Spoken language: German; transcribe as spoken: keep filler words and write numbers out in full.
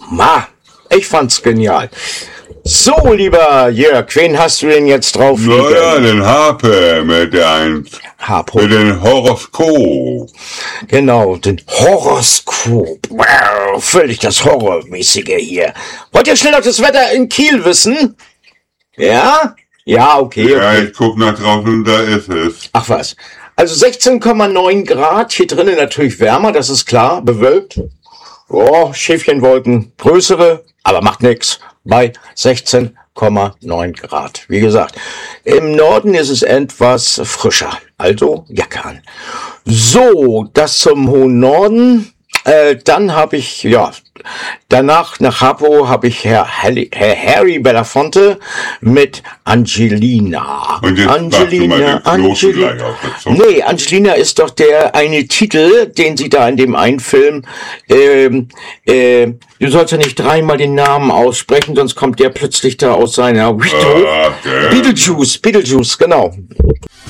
Ma, ich fand's genial. So, lieber Jörg, wen hast du denn jetzt drauf? Naja, den Harpe mit der eins. Harpo. Mit dem Horoskop. Genau, den Horoskop. Wow, völlig das Horrormäßige hier. Wollt ihr schnell noch das Wetter in Kiel wissen? Ja? Ja, okay. Ja, okay. ich guck nach draußen, da ist es. Ach was. Also sechzehn Komma neun Grad, hier drinnen natürlich wärmer, das ist klar, bewölkt. Oh, Schäfchenwolken, größere, aber macht nix, bei sechzehn Komma neun Grad. Wie gesagt, im Norden ist es etwas frischer, also Jacke an. So, das zum hohen Norden. Äh, dann habe ich, ja, danach nach Harpo habe ich Herr, Halli, Herr Harry Belafonte mit Angelina. Und jetzt Angelina, Angelina. Nee, Angelina ist doch der eine Titel, den sie da in dem einen Film, ähm, äh, du sollst ja nicht dreimal den Namen aussprechen, sonst kommt der plötzlich da aus seiner, Ah, okay. Beetlejuice, Beetlejuice, genau.